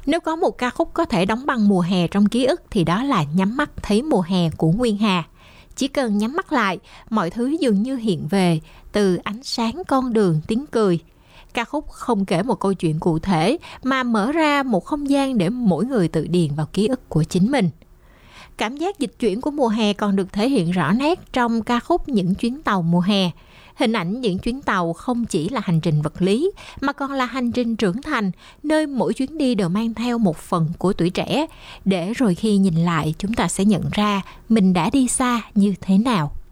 Nếu có một ca khúc có thể đóng băng mùa hè trong ký ức thì đó là Nhắm mắt thấy mùa hè của Nguyên Hà. Chỉ cần nhắm mắt lại, mọi thứ dường như hiện về, từ ánh sáng, con đường, tiếng cười. Ca khúc không kể một câu chuyện cụ thể mà mở ra một không gian để mỗi người tự điền vào ký ức của chính mình. Cảm giác dịch chuyển của mùa hè còn được thể hiện rõ nét trong ca khúc Những chuyến tàu mùa hè. Hình ảnh những chuyến tàu không chỉ là hành trình vật lý mà còn là hành trình trưởng thành, nơi mỗi chuyến đi đều mang theo một phần của tuổi trẻ, để rồi khi nhìn lại chúng ta sẽ nhận ra mình đã đi xa như thế nào.